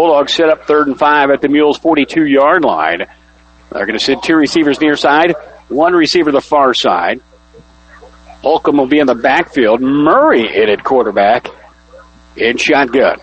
Bulldogs set up 3rd and 5 at the Mules 42-yard line. They're going to send 2 receivers near side, 1 receiver the far side. Holcomb will be in the backfield. Murray in at quarterback in shotgun.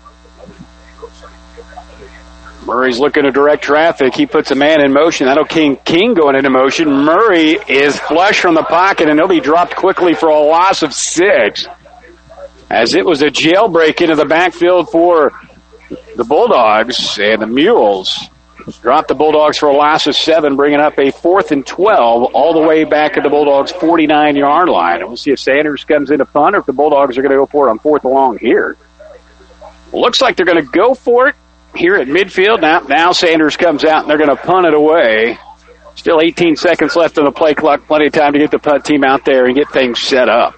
Murray's looking to direct traffic. He puts a man in motion. That'll King going into motion. Murray is flush from the pocket, and he'll be dropped quickly for a loss of 6. As it was a jailbreak into the backfield for the Bulldogs, and the Mules dropped the Bulldogs for a loss of 7, bringing up a 4th and 12 all the way back at the Bulldogs' 49-yard line. And we'll see if Sanders comes in to punt or if the Bulldogs are going to go for it on 4th along here. Looks like they're going to go for it here at midfield. Now Sanders comes out, and they're going to punt it away. Still 18 seconds left on the play clock. Plenty of time to get the punt team out there and get things set up.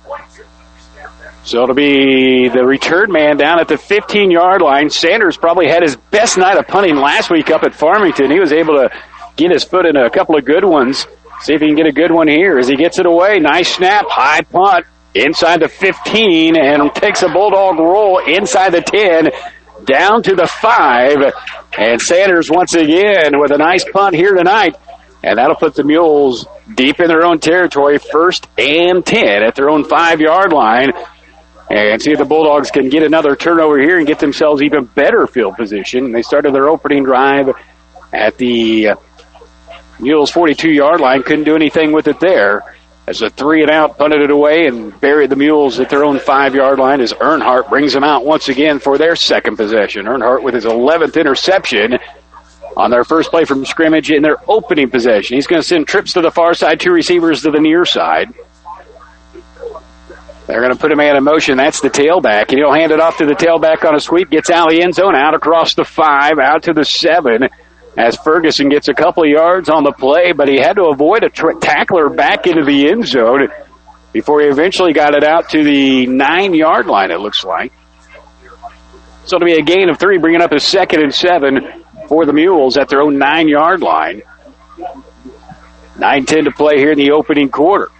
So it'll be the return man down at the 15-yard line. Sanders probably had his best night of punting last week up at Farmington. He was able to get his foot in a couple of good ones. See if he can get a good one here as he gets it away. Nice snap, high punt inside the 15, and takes a Bulldog roll inside the 10 down to the 5. And Sanders once again with a nice punt here tonight. And that'll put the Mules deep in their own territory, 1st and 10 at their own 5-yard line. And see if the Bulldogs can get another turnover here and get themselves even better field position. They started their opening drive at the Mules 42-yard line. Couldn't do anything with it there. As a 3-and-out, punted it away and buried the Mules at their own 5-yard line as Earnhardt brings them out once again for their second possession. Earnhardt with his 11th interception on their first play from scrimmage in their opening possession. He's going to send trips to the far side, 2 receivers to the near side. They're going to put a man in motion. That's the tailback. And he'll hand it off to the tailback on a sweep. Gets out of the end zone, out across the 5, out to the 7. As Ferguson gets a couple of yards on the play, but he had to avoid a tackler back into the end zone before he eventually got it out to the 9-yard line, it looks like. So it'll be a gain of 3, bringing up a 2nd and 7 for the Mules at their own 9-yard line. 9:10 to play here in the opening quarter.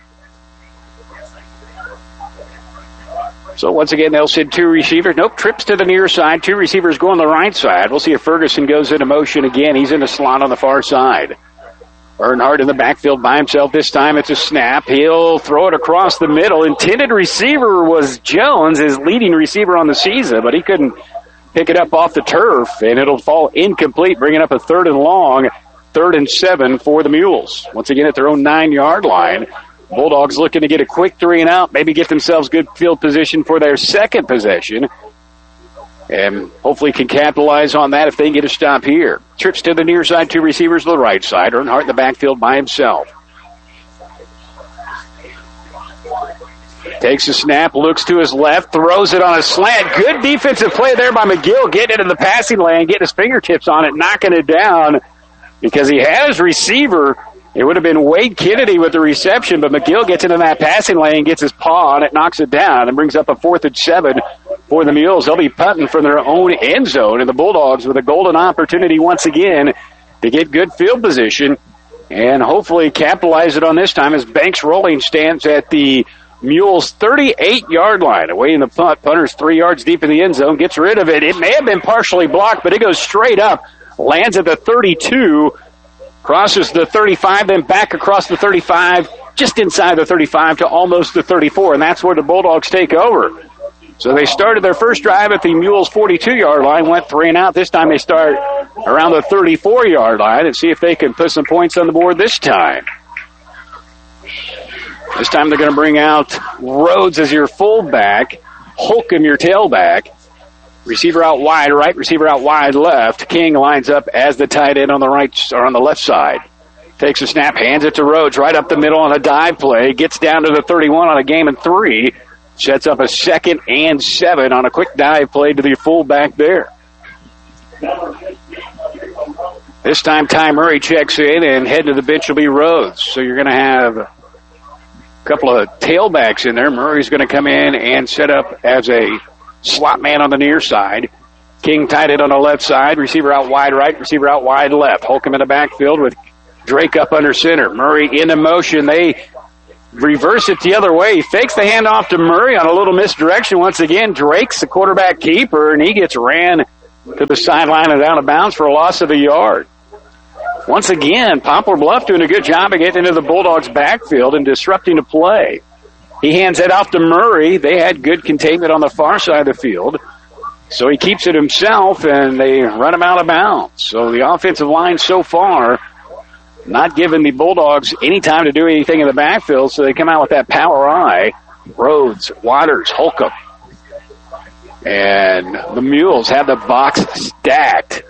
So once again, they'll send 2 receivers. Nope, trips to the near side. 2 receivers go on the right side. We'll see if Ferguson goes into motion again. He's in the slot on the far side. Earnhardt in the backfield by himself. This time it's a snap. He'll throw it across the middle. Intended receiver was Jones, his leading receiver on the season, but he couldn't pick it up off the turf, and it'll fall incomplete, bringing up a 3rd and long, 3rd and 7 for the Mules. Once again at their own 9-yard line. Bulldogs looking to get a quick 3-and-out, maybe get themselves good field position for their second possession, and hopefully can capitalize on that if they can get a stop here. Trips to the near side, 2 receivers to the right side. Earnhardt in the backfield by himself. Takes a snap, looks to his left, throws it on a slant. Good defensive play there by McGill, getting into the passing lane, getting his fingertips on it, knocking it down because he had his receiver. It would have been Wade Kennedy with the reception, but McGill gets into that passing lane, gets his paw on it, knocks it down, and brings up a 4th and 7 for the Mules. They'll be punting from their own end zone, and the Bulldogs with a golden opportunity once again to get good field position and hopefully capitalize it on this time as Banks Rolling stands at the Mules 38-yard line, away in the punt. Punter's 3 yards deep in the end zone, gets rid of it. It may have been partially blocked, but it goes straight up, lands at the 32, crosses the 35, then back across the 35, just inside the 35 to almost the 34, and that's where the Bulldogs take over. So they started their first drive at the Mules 42-yard line, went 3-and-out. This time they start around the 34-yard line and see if they can put some points on the board this time. This time they're going to bring out Rhodes as your fullback, Holcomb your tailback. Receiver out wide right, receiver out wide left. King lines up as the tight end on the right or on the left side. Takes a snap, hands it to Rhodes right up the middle on a dive play. Gets down to the 31 on a gain of 3. Sets up a 2nd and 7 on a quick dive play to the fullback there. This time Ty Murray checks in, and heading to the bench will be Rhodes. So you're going to have a couple of tailbacks in there. Murray's going to come in and set up as a slot man on the near side. King tied it on the left side. Receiver out wide right, receiver out wide left. Holcomb in the backfield with Drake up under center. Murray into motion. They reverse it the other way. He fakes the handoff to Murray on a little misdirection. Once again, Drake's the quarterback keeper, and he gets ran to the sideline and out of bounds for a loss of a yard. Once again, Poplar Bluff doing a good job of getting into the Bulldogs' backfield and disrupting the play. He hands it off to Murray. They had good containment on the far side of the field. So he keeps it himself, and they run him out of bounds. So the offensive line so far not giving the Bulldogs any time to do anything in the backfield, so they come out with that power I. Rhodes, Waters, Holcomb. And the Mules have the box stacked.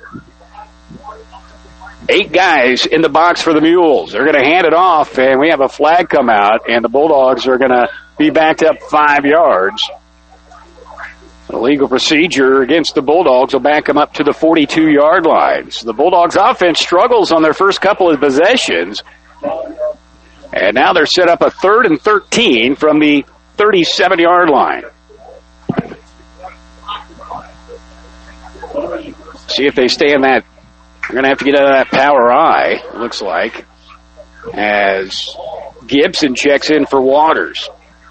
8 guys in the box for the Mules. They're going to hand it off, and we have a flag come out, and the Bulldogs are going to be backed up 5 yards. Illegal procedure against the Bulldogs will back them up to the 42-yard line. So the Bulldogs offense struggles on their first couple of possessions. And now they're set up a 3rd and 13 from the 37-yard line. See if they stay in that. They're going to have to get out of that power I, it looks like, as Gibson checks in for Waters.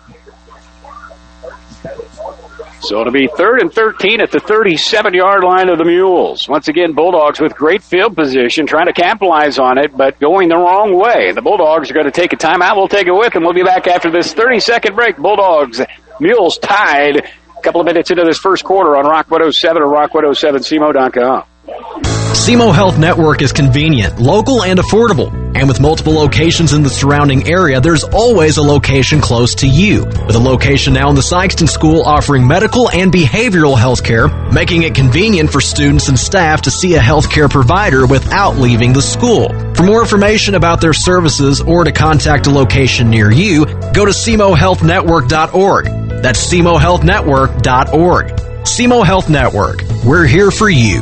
So it'll be 3rd and 13 at the 37-yard line of the Mules. Once again, Bulldogs with great field position, trying to capitalize on it, but going the wrong way. The Bulldogs are going to take a timeout. We'll take it with them. We'll be back after this 30-second break. Bulldogs, Mules tied a couple of minutes into this first quarter on Rock 107 or rock107cmo.com. SEMO Health Network is convenient, local, and affordable. And with multiple locations in the surrounding area, there's always a location close to you. With a location now in the Sykeston School offering medical and behavioral health care, making it convenient for students and staff to see a healthcare provider without leaving the school. For more information about their services or to contact a location near you, go to SEMOHealthNetwork.org. That's SEMOHealthNetwork.org. SEMO Health Network. We're here for you.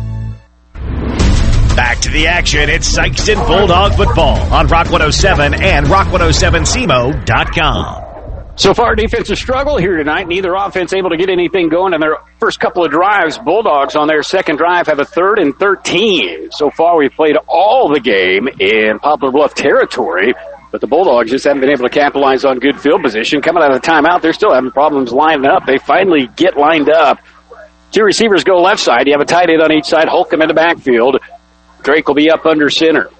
Back to the action. It's Sykeston Bulldog football on Rock 107 and rock107cmo.com. So far, defensive struggle here tonight. Neither offense able to get anything going in their first couple of drives. Bulldogs on their second drive have a 3rd and 13. So far, we've played all the game in Poplar Bluff territory, but the Bulldogs just haven't been able to capitalize on good field position. Coming out of the timeout, they're still having problems lining up. They finally get lined up. 2 receivers go left side. You have a tight end on each side. Holcomb in the backfield. Drake will be up under center.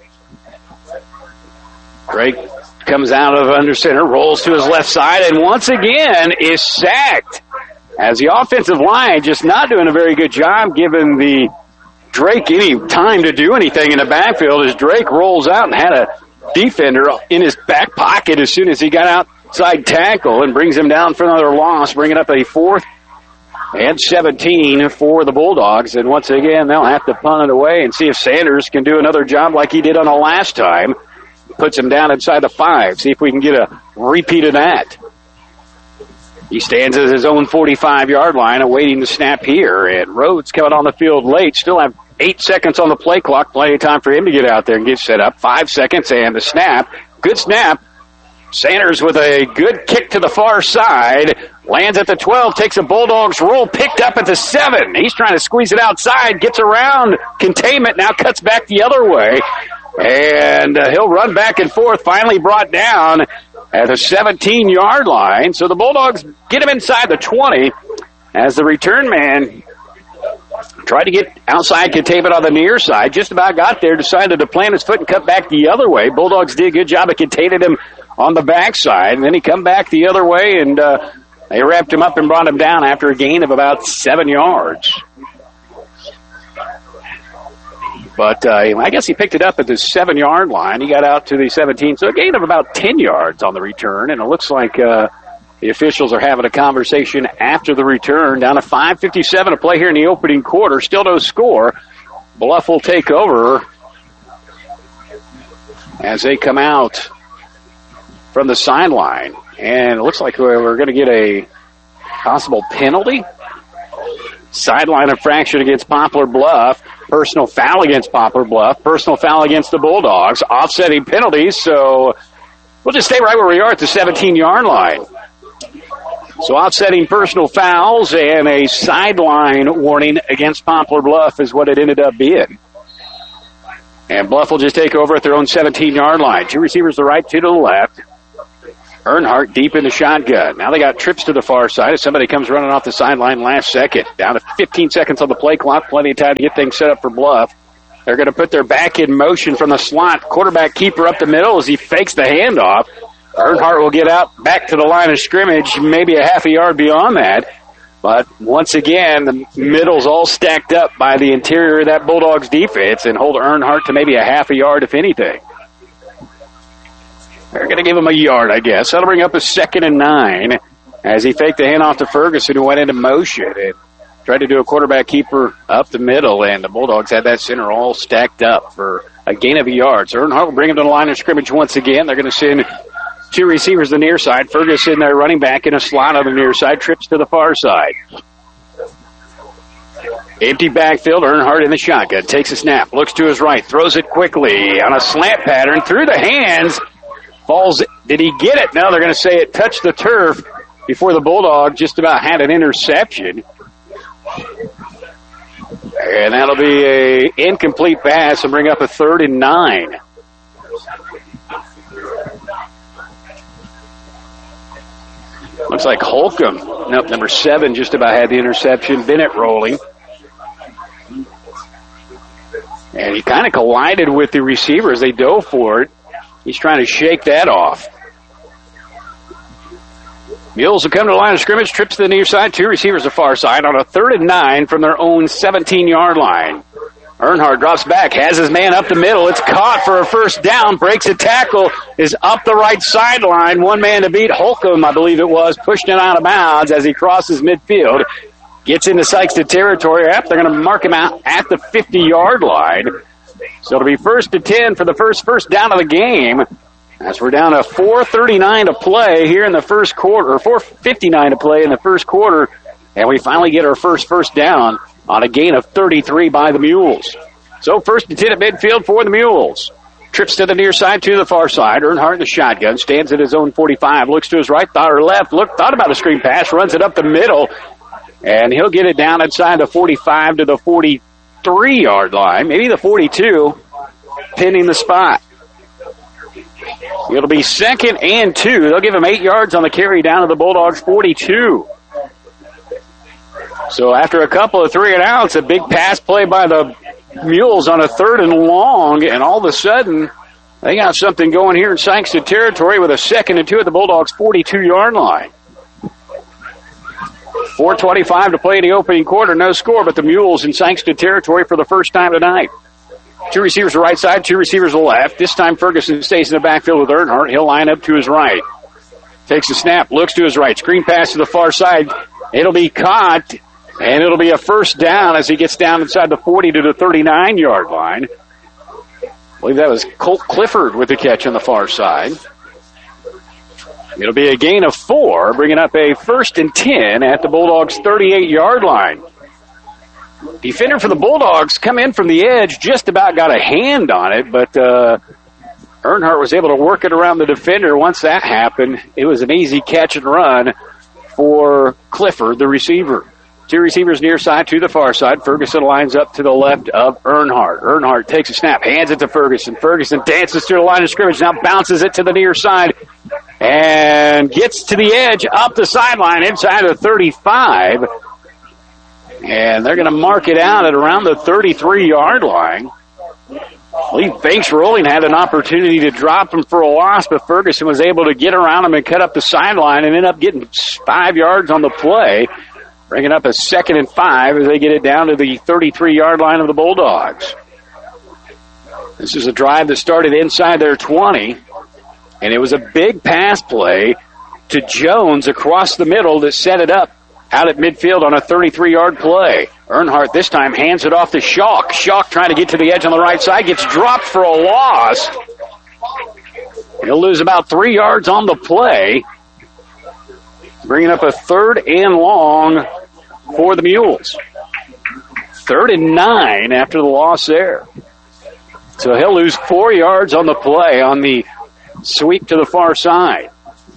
Drake comes out of under center, rolls to his left side, and once again is sacked. As the offensive line just not doing a very good job giving the Drake any time to do anything in the backfield as Drake rolls out and had a defender in his back pocket as soon as he got outside tackle and brings him down for another loss, bringing up a 4th and 17 for the Bulldogs. And once again, they'll have to punt it away and see if Sanders can do another job like he did on the last time. Puts him down inside the 5. See if we can get a repeat of that. He stands at his own 45-yard line awaiting the snap here. And Rhodes coming on the field late. Still have 8 seconds on the play clock. Plenty of time for him to get out there and get set up. 5 seconds and the snap. Good snap. Sanders with a good kick to the far side. Lands at the 12, takes a Bulldogs roll, picked up at the 7. He's trying to squeeze it outside, gets around containment, now cuts back the other way. And he'll run back and forth, finally brought down at the 17-yard line. So the Bulldogs get him inside the 20 as the return man tried to get outside containment on the near side. Just about got there, decided to plant his foot and cut back the other way. Bulldogs did a good job of containing him on the backside, and then he come back the other way, and they wrapped him up and brought him down after a gain of about 7 yards. But I guess he picked it up at the 7-yard line. He got out to the 17, so a gain of about 10 yards on the return, and it looks like the officials are having a conversation after the return. Down to 5:57 to play here in the opening quarter. Still no score. Bluff will take over as they come out from the sideline. And it looks like we're going to get a possible penalty. Sideline infraction against Poplar Bluff. Personal foul against Poplar Bluff. Personal foul against the Bulldogs. Offsetting penalties. So we'll just stay right where we are at the 17-yard line. So offsetting personal fouls and a sideline warning against Poplar Bluff is what it ended up being. And Bluff will just take over at their own 17-yard line. 2 receivers to the right, 2 to the left. Earnhardt deep in the shotgun. Now they got trips to the far side as somebody comes running off the sideline last second. Down to 15 seconds on the play clock. Plenty of time to get things set up for Bluff. They're going to put their back in motion from the slot. Quarterback keeper up the middle as he fakes the handoff. Earnhardt will get out back to the line of scrimmage, maybe a half a yard beyond that. But once again, the middle's all stacked up by the interior of that Bulldogs defense and hold Earnhardt to maybe a half a yard, if anything. They're going to give him a yard, I guess. That'll bring up a 2nd and 9 as he faked the handoff to Ferguson, who went into motion and tried to do a quarterback keeper up the middle, and the Bulldogs had that center all stacked up for a gain of a yard. So Earnhardt will bring him to the line of scrimmage once again. They're going to send 2 receivers to the near side. Ferguson, their running back, in a slot on the near side, trips to the far side. Empty backfield, Earnhardt in the shotgun. Takes a snap, looks to his right, throws it quickly on a slant pattern through the hands. Falls. Did he get it? No, they're going to say it touched the turf before the Bulldog just about had an interception. And that'll be a incomplete pass and bring up a 3rd and 9. Looks like Holcomb, nope, number 7, just about had the interception. Bennett rolling. And he kind of collided with the receiver as they dove for it. He's trying to shake that off. Mules will come to the line of scrimmage, trips to the near side, 2 receivers to far side on a 3rd and 9 from their own 17-yard line. Earnhardt drops back, has his man up the middle. It's caught for a first down, breaks a tackle, is up the right sideline. 1 man to beat. Holcomb, I believe it was, pushed it out of bounds as he crosses midfield. Gets into Sikeston territory. They're going to mark him out at the 50-yard line. So it'll be 1st and 10 for the first down of the game. As we're down to 4:39 to play here in the first quarter, or 4:59 to play in the first quarter, and we finally get our first down on a gain of 33 by the Mules. So 1st and 10 at midfield for the Mules. Trips to the near side, to the far side. Earnhardt in the shotgun, stands at his own 45, looks to his right, thought about a screen pass, runs it up the middle, and he'll get it down inside the 45 to the 43-yard line, maybe the 42, pinning the spot. It'll be 2nd and 2. They'll give him 8 yards on the carry down to the Bulldogs' 42. So after a couple of 3 and outs, a big pass play by the Mules on a 3rd and long, and all of a sudden, they got something going here in Sikeston territory with a 2nd and 2 at the Bulldogs' 42-yard line. 4:25 to play in the opening quarter, no score, but the Mules in Sikeston territory for the first time tonight. 2 receivers to the right side, 2 receivers to the left. This time Ferguson stays in the backfield with Earnhardt. He'll line up to his right. Takes a snap, looks to his right. Screen pass to the far side. It'll be caught, and it'll be a first down as he gets down inside the 40 to the 39-yard line. I believe that was Colt Clifford with the catch on the far side. It'll be a gain of 4, bringing up a 1st and 10 at the Bulldogs' 38-yard line. Defender for the Bulldogs come in from the edge, just about got a hand on it, but Earnhardt was able to work it around the defender. Once that happened, it was an easy catch and run for Clifford, the receiver. 2 receivers near side to the far side. Ferguson lines up to the left of Earnhardt. Earnhardt takes a snap, hands it to Ferguson. Ferguson dances through the line of scrimmage, now bounces it to the near side and gets to the edge, up the sideline, inside the 35. And they're going to mark it out at around the 33-yard line. I believe Banks Rolling had an opportunity to drop him for a loss, but Ferguson was able to get around him and cut up the sideline and end up getting 5 yards on the play, bringing up a 2nd and 5 as they get it down to the 33-yard line of the Bulldogs. This is a drive that started inside their 20, and it was a big pass play to Jones across the middle that set it up out at midfield on a 33-yard play. Earnhardt this time hands it off to Schalk. Schalk trying to get to the edge on the right side, gets dropped for a loss. He'll lose about 3 yards on the play, bringing up a 3rd and long for the Mules. 3rd and 9 after the loss there. So he'll lose 4 yards on the play on the sweep to the far side.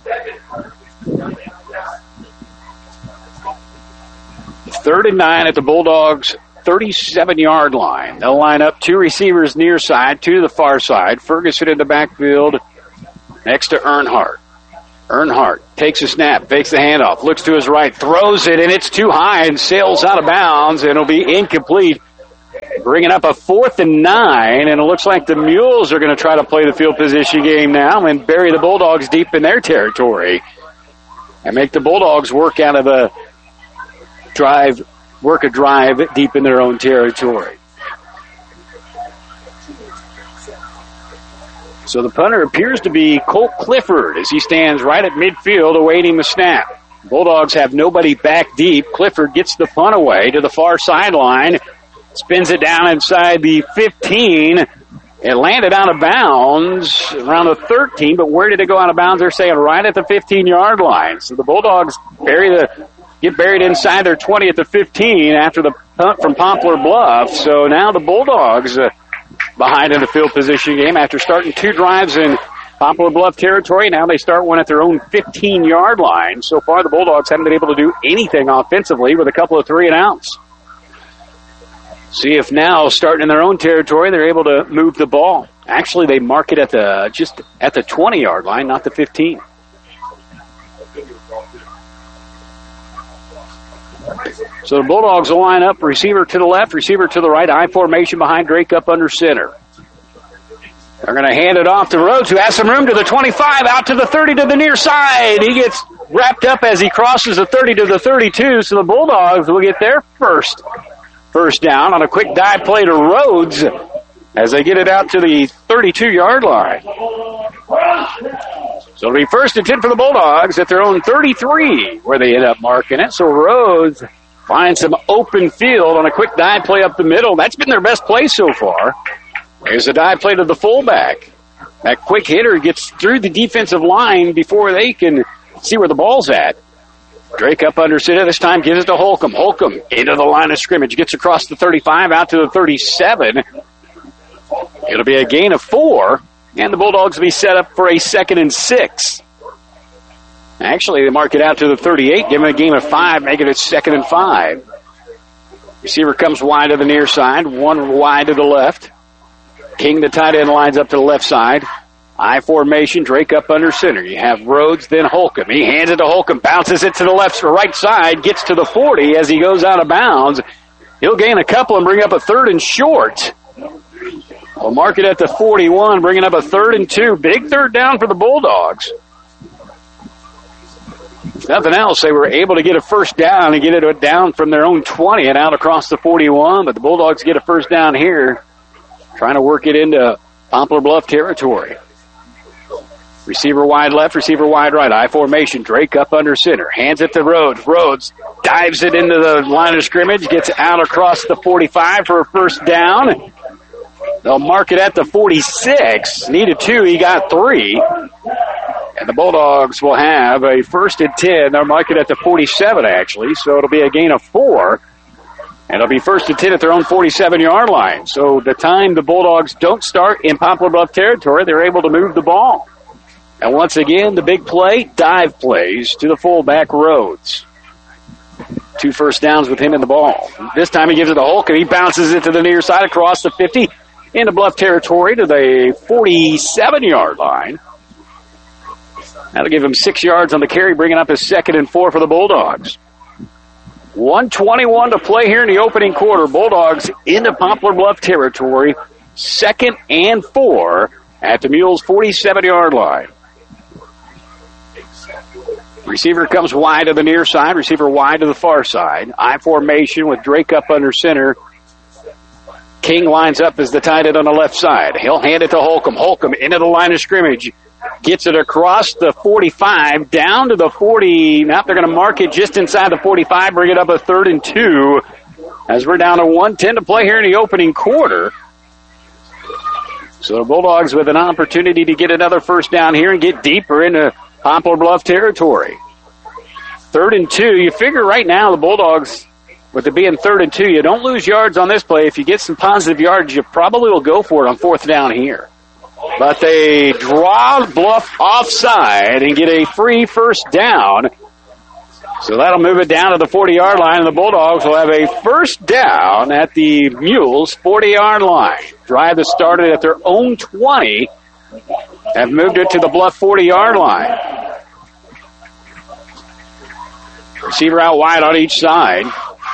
Third and 9 at the Bulldogs' 37-yard line. They'll line up 2 receivers near side, 2 to the far side. Ferguson in the backfield next to Earnhardt. Earnhardt takes a snap, fakes the handoff, looks to his right, throws it, and it's too high and sails out of bounds, and it'll be incomplete. Bringing up a 4th and 9, and it looks like the Mules are going to try to play the field position game now and bury the Bulldogs deep in their territory and make the Bulldogs work out of a drive deep in their own territory. So the punter appears to be Colt Clifford as he stands right at midfield awaiting the snap. Bulldogs have nobody back deep. Clifford gets the punt away to the far sideline, spins it down inside the 15. It landed out of bounds around the 13, but where did it go out of bounds? They're saying right at the 15-yard line. So the Bulldogs get buried inside their 20 at the 15 after the punt from Poplar Bluff. So now the Bulldogs behind in the field position game after starting 2 drives in Poplar Bluff territory. Now they start one at their own 15-yard line. So far the Bulldogs haven't been able to do anything offensively with a couple of 3-and-outs. See if now, starting in their own territory, they're able to move the ball. Actually, they mark it at the 20-yard line, not the 15. So the Bulldogs will line up, receiver to the left, receiver to the right, I formation behind Drake up under center. They're going to hand it off to Rhodes, who has some room to the 25, out to the 30 to the near side. He gets wrapped up as he crosses the 30 to the 32, so the Bulldogs will get their first down on a quick dive play to Rhodes as they get it out to the 32-yard line. So it'll be 1st and 10 for the Bulldogs at their own 33 where they end up marking it. So Rhodes finds some open field on a quick dive play up the middle. That's been their best play so far. There's a dive play to the fullback. That quick hitter gets through the defensive line before they can see where the ball's at. Drake up under center. This time gives it to Holcomb. Holcomb into the line of scrimmage. Gets across the 35 out to the 37. It'll be a gain of 4. And the Bulldogs will be set up for a 2nd and 6. Actually, they mark it out to the 38. Give them a gain of 5. Making it 2nd and 5. Receiver comes wide to the near side. 1 wide to the left. King, the tight end, lines up to the left side. I formation, Drake up under center. You have Rhodes, then Holcomb. He hands it to Holcomb, bounces it to the left or right side, gets to the 40 as he goes out of bounds. He'll gain a couple and bring up a 3rd and short. We'll mark it at the 41, bringing up a 3rd and 2. Big 3rd down for the Bulldogs. If nothing else, they were able to get a 1st down and get it down from their own 20 and out across the 41, but the Bulldogs get a 1st down here, trying to work it into Poplar Bluff territory. Receiver wide left, receiver wide right. I formation. Drake up under center. Hands it to Rhodes. Rhodes dives it into the line of scrimmage. Gets out across the 45 for a 1st down. They'll mark it at the 46. Needed 2. He got 3. And the Bulldogs will have a 1st and 10. They'll mark it at the 47, actually. So it'll be a gain of 4. And it'll be 1st and 10 at their own 47-yard line. So the time the Bulldogs don't start in Poplar Bluff territory, they're able to move the ball. And once again, the big play, dive plays to the fullback, Rhodes. 2 1st downs with him in the ball. This time he gives it to Holcomb. He bounces it to the near side across the 50 into Bluff territory to the 47-yard line. That'll give him 6 yards on the carry, bringing up his 2nd and 4 for the Bulldogs. 1:21 to play here in the opening quarter. Bulldogs into Poplar Bluff territory. 2nd and 4 at the Mules' 47-yard line. Receiver comes wide to the near side. Receiver wide to the far side. I formation with Drake up under center. King lines up as the tight end on the left side. He'll hand it to Holcomb. Holcomb into the line of scrimmage. Gets it across the 45, down to the 40. Now they're going to mark it just inside the 45, bring it up a 3rd and 2. As we're down to 1:10 to play here in the opening quarter. So the Bulldogs with an opportunity to get another 1st down here and get deeper into Poplar Bluff territory. 3rd and 2. You figure right now the Bulldogs, with it being 3rd and 2, you don't lose yards on this play. If you get some positive yards, you probably will go for it on 4th down here. But they draw Bluff offside and get a free 1st down. So that'll move it down to the 40-yard line, and the Bulldogs will have a 1st down at the Mules' 40-yard line. Drive that started at their own 20 have moved it to the Bluff 40-yard line. Receiver out wide on each side.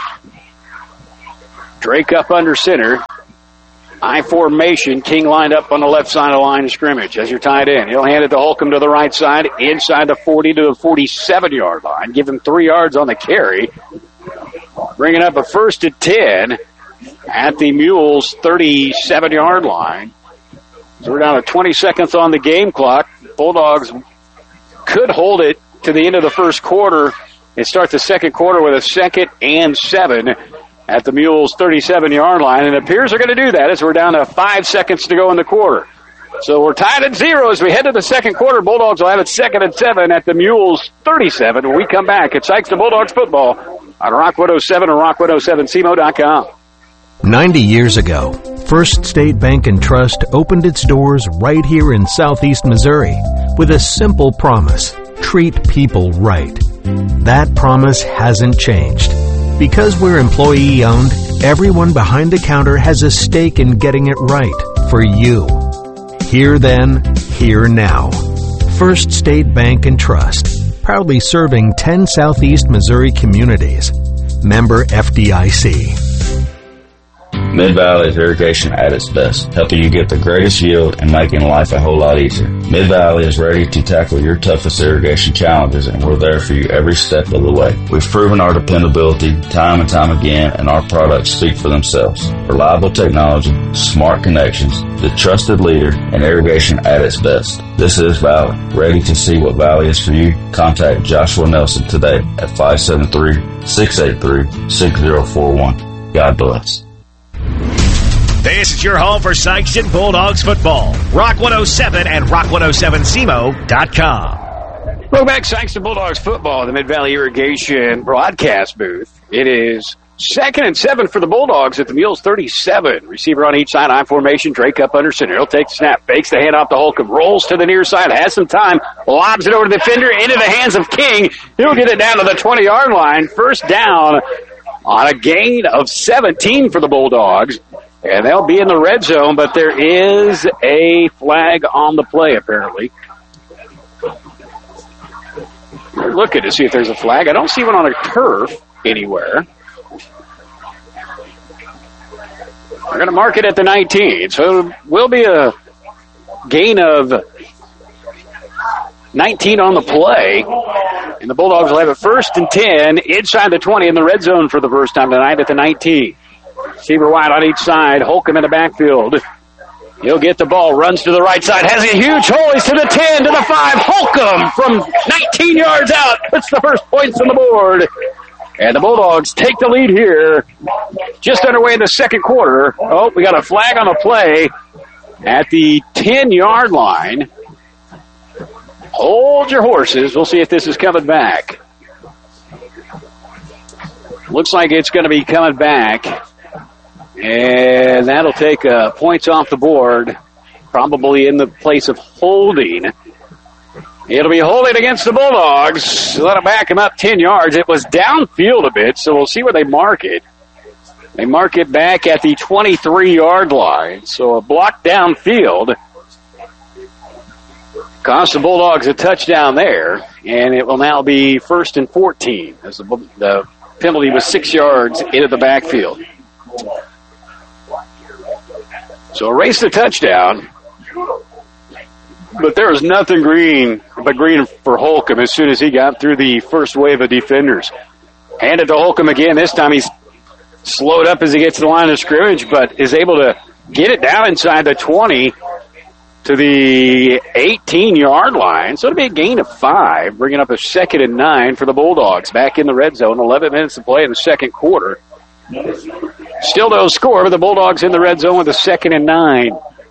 Drake up under center. I formation. King lined up on the left side of the line of scrimmage as you're tied in. He'll hand it to Holcomb to the right side, inside the 40 to the 47-yard line. Give him 3 yards on the carry. Bringing up a 1st and 10 at the Mules' 37-yard line. So we're down to 20 seconds on the game clock. Bulldogs could hold it to the end of the first quarter and start the second quarter with a 2nd and 7 at the Mules' 37-yard line. And it appears they're going to do that as we're down to 5 seconds to go in the quarter. So we're tied at 0 as we head to the second quarter. Bulldogs will have it 2nd and 7 at the Mules' 37. When we come back, it's Sikeston Bulldogs football on Rock 107 and rock107cmo.com. 90 years ago, First State Bank and Trust opened its doors right here in southeast Missouri with a simple promise: treat people right. That promise hasn't changed. Because we're employee-owned, everyone behind the counter has a stake in getting it right for you. Here then, here now. First State Bank and Trust, proudly serving 10 southeast Missouri communities. Member FDIC. Mid-Valley's irrigation at its best, helping you get the greatest yield and making life a whole lot easier. Mid-Valley is ready to tackle your toughest irrigation challenges, and we're there for you every step of the way. We've proven our dependability time and time again, and our products speak for themselves. Reliable technology, smart connections, the trusted leader, and irrigation at its best. This is Valley. Ready to see what Valley is for you? Contact Joshua Nelson today at 573-683-6041. God bless. This is your home for Sikeston Bulldogs football. Rock 107 and rock107cmo.com. Welcome back, Sikeston Bulldogs football, the Mid-Valley Irrigation broadcast booth. It is 2nd and 7 for the Bulldogs at the Mules' 37. Receiver on each side, I formation. Drake up under center. He'll take the snap, fakes the handoff to Holcomb, rolls to the near side, has some time, lobs it over to the defender, into the hands of King. He'll get it down to the 20-yard line. First down on a gain of 17 for the Bulldogs. And they'll be in the red zone, but there is a flag on the play, apparently. We're looking to see if there's a flag. I don't see one on a turf anywhere. We're going to mark it at the 19. So it will be a gain of 19 on the play. And the Bulldogs will have it 1st and 10 inside the 20 in the red zone for the first time tonight at the 19. Receiver wide on each side. Holcomb in the backfield. He'll get the ball, runs to the right side, has a huge hole. He's to the 10, to the 5. Holcomb from 19 yards out puts the first points on the board. And the Bulldogs take the lead here. Just underway in the second quarter. Oh, we got a flag on the play at the 10-yard line. Hold your horses. We'll see if this is coming back. Looks like it's going to be coming back. And that'll take points off the board, probably in the place of holding. It'll be holding against the Bulldogs. Let it back him up 10 yards. It was downfield a bit, so we'll see where they mark it. They mark it back at the 23-yard line, so a block downfield. Cost the Bulldogs a touchdown there, and it will now be 1st and 14 as the penalty was 6 yards into the backfield. So erase the touchdown, but there was nothing green but green for Holcomb as soon as he got through the first wave of defenders. Hand it to Holcomb again. This time he's slowed up as he gets to the line of scrimmage, but is able to get it down inside the 20 to the 18-yard line. So it'll be a gain of 5, bringing up a 2nd and 9 for the Bulldogs. Back in the red zone, 11 minutes to play in the second quarter. Still no score, but the Bulldogs in the red zone with a 2nd and 9.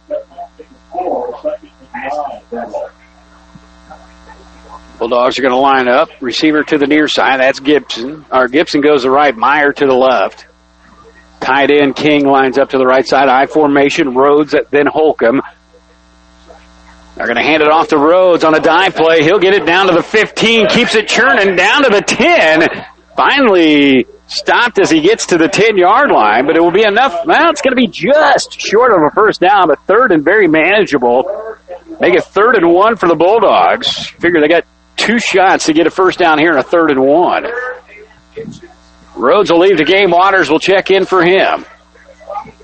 Bulldogs are going to line up. Receiver to the near side. That's Gibson. Gibson goes to the right. Meyer to the left. Tight end King lines up to the right side. I formation. Rhodes, then Holcomb. They're going to hand it off to Rhodes on a dive play. He'll get it down to the 15. Keeps it churning down to the 10. Finally stopped as he gets to the 10-yard line, but it will be enough. Well, it's going to be just short of a first down, but 3rd and very manageable. Make it 3rd and 1 for the Bulldogs. Figure they got 2 shots to get a first down here in a 3rd and 1. Rhodes will leave the game. Waters will check in for him.